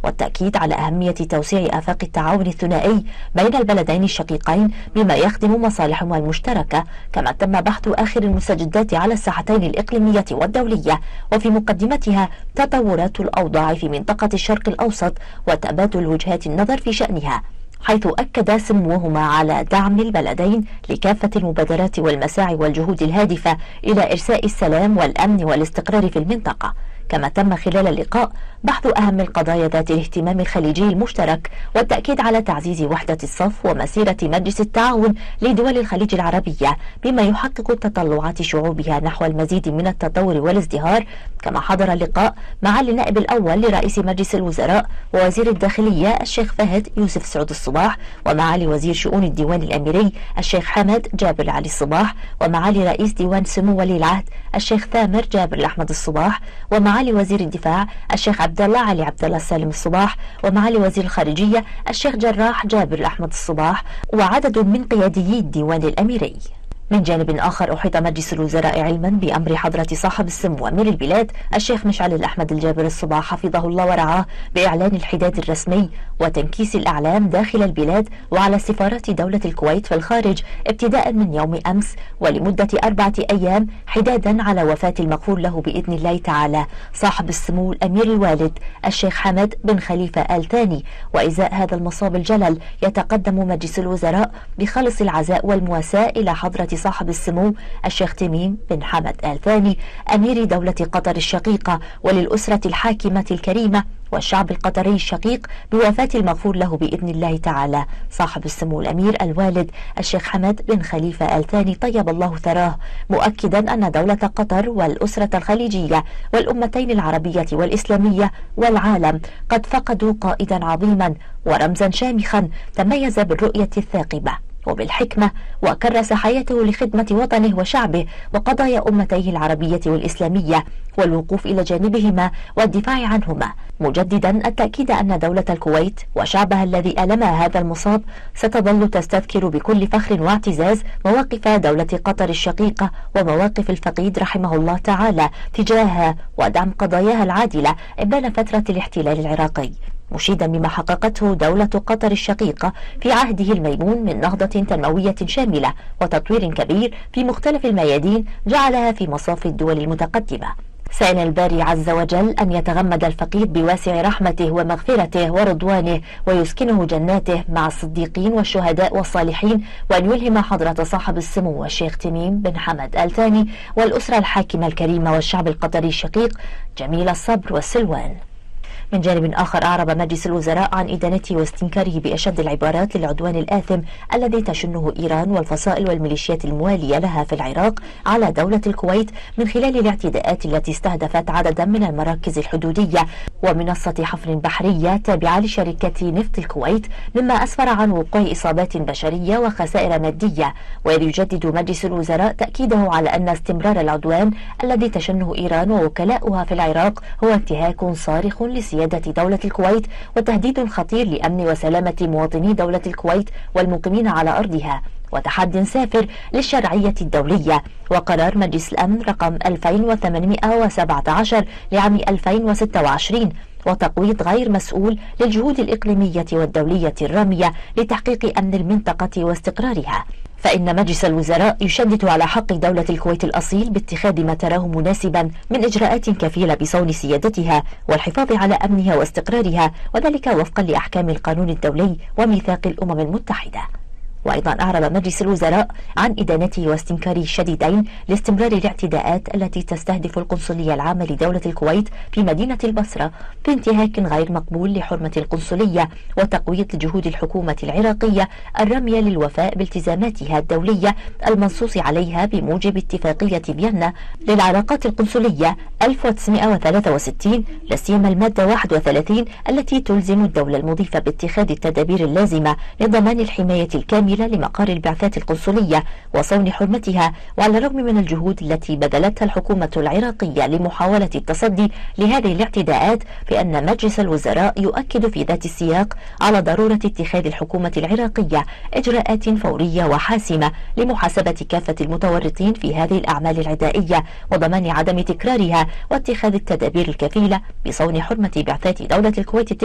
والتأكيد على أهمية توسيع آفاق التعاون الثنائي بين البلدين الشقيقين بما يخدم مصالحهما المشتركة. كما تم بحث آخر المستجدات على الساحتين الإقليمية والدولية، وفي مقدمتها تطورات الأوضاع في منطقة الشرق الأوسط وتبادل وجهات النظر في شأنها، حيث أكد سموهما على دعم البلدين لكافة المبادرات والمساعي والجهود الهادفة إلى إرساء السلام والأمن والاستقرار في المنطقة. كما تم خلال اللقاء بحث أهم القضايا ذات الاهتمام الخليجي المشترك، والتأكيد على تعزيز وحدة الصف ومسيرة مجلس التعاون لدول الخليج العربية بما يحقق تطلعات شعوبها نحو المزيد من التطور والازدهار. كما حضر اللقاء معالي النائب الأول لرئيس مجلس الوزراء ووزير الداخلية الشيخ فهد يوسف سعود الصباح، ومعالي وزير شؤون الديوان الأميري الشيخ حمد جابر علي الصباح، ومعالي رئيس ديوان سمو ولي العهد الشيخ ثامر جابر الأحمد الصباح، ومعالي وزير الدفاع الشيخ عبد الله علي عبد الله السالم الصباح، ومعالي وزير الخارجية الشيخ جراح جابر الأحمد الصباح، وعدد من قياديي الديوان الأميري. من جانب آخر أحيط مجلس الوزراء علما بأمر حضرة صاحب السمو أمير البلاد الشيخ مشعل الأحمد الجابر الصباح حفظه الله ورعاه بإعلان الحداد الرسمي وتنكيس الأعلام داخل البلاد وعلى سفارات دولة الكويت في الخارج ابتداء من يوم أمس ولمدة 4 أيام، حدادا على وفاة المغفور له بإذن الله تعالى صاحب السمو الأمير الوالد الشيخ حمد بن خليفة آل ثاني. وإزاء هذا المصاب الجلل يتقدم مجلس الوزراء بخالص العزاء والمواساة إلى حضرة صاحب السمو الشيخ تميم بن حمد آل ثاني أمير دولة قطر الشقيقة وللأسرة الحاكمة الكريمة والشعب القطري الشقيق بوفاة المغفور له بإذن الله تعالى صاحب السمو الأمير الوالد الشيخ حمد بن خليفة آل ثاني طيب الله ثراه، مؤكدا أن دولة قطر والأسرة الخليجية والأمتين العربية والإسلامية والعالم قد فقدوا قائدا عظيما ورمزا شامخا تميز بالرؤية الثاقبة وبالحكمة، وكرس حياته لخدمة وطنه وشعبه وقضايا أمتيه العربية والإسلامية والوقوف إلى جانبهما والدفاع عنهما، مجددا التأكيد أن دولة الكويت وشعبها الذي ألمها هذا المصاب ستظل تستذكر بكل فخر واعتزاز مواقف دولة قطر الشقيقة ومواقف الفقيد رحمه الله تعالى تجاهها ودعم قضاياها العادلة إبان فترة الاحتلال العراقي، مشيدا بما حققته دولة قطر الشقيقة في عهده الميمون من نهضة تنموية شاملة وتطوير كبير في مختلف الميادين جعلها في مصاف الدول المتقدمة. سأل الباري عز وجل أن يتغمد الفقيد بواسع رحمته ومغفرته ورضوانه ويسكنه جناته مع الصديقين والشهداء والصالحين، وأن يلهم حضرة صاحب السمو الشيخ تميم بن حمد آل ثاني والأسرة الحاكمة الكريمة والشعب القطري الشقيق جميل الصبر والسلوان. من جانب آخر أعرب مجلس الوزراء عن إدانته واستنكاره بأشد العبارات للعدوان الآثم الذي تشنه إيران والفصائل والميليشيات الموالية لها في العراق على دولة الكويت من خلال الاعتداءات التي استهدفت عددا من المراكز الحدودية ومنصة حفر بحرية تابعة لشركة نفط الكويت، مما أسفر عن وقوع إصابات بشرية وخسائر مادية. ويجدد مجلس الوزراء تأكيده على أن استمرار العدوان الذي تشنه إيران ووكلاؤها في العراق هو انتهاك صارخ لسيادة دولة الكويت وتهديد خطير لأمن وسلامة مواطني دولة الكويت والمقيمين على أرضها، وتحد سافر للشرعية الدولية. وقرار مجلس الأمن رقم 2817 لعام 2026 وتقويض غير مسؤول للجهود الإقليمية والدولية الرامية لتحقيق أمن المنطقة واستقرارها، فإن مجلس الوزراء يشدد على حق دولة الكويت الأصيل باتخاذ ما تراه مناسبا من إجراءات كفيلة بصون سيادتها والحفاظ على أمنها واستقرارها، وذلك وفقا لأحكام القانون الدولي وميثاق الأمم المتحدة. وأيضا أعرب مجلس الوزراء عن إدانته واستنكاره الشديدين لاستمرار الاعتداءات التي تستهدف القنصلية العامة لدولة الكويت في مدينة البصرة بانتهاك غير مقبول لحرمة القنصلية وتقويض جهود الحكومة العراقية الرامية للوفاء بالتزاماتها الدولية المنصوص عليها بموجب اتفاقية فيينا للعلاقات القنصلية 1963، لا سيما المادة 31 التي تلزم الدولة المضيفة باتخاذ التدابير اللازمة لضمان الحماية الكاملة لمقار البعثات القنصلية وصون حرمتها. وعلى الرغم من الجهود التي بذلتها الحكومة العراقية لمحاولة التصدي لهذه الاعتداءات، فإن مجلس الوزراء يؤكد في ذات السياق على ضرورة اتخاذ الحكومة العراقية إجراءات فورية وحاسمة لمحاسبة كافة المتورطين في هذه الأعمال العدائية وضمان عدم تكرارها واتخاذ التدابير الكفيلة بصون حرمة بعثات دولة الكويت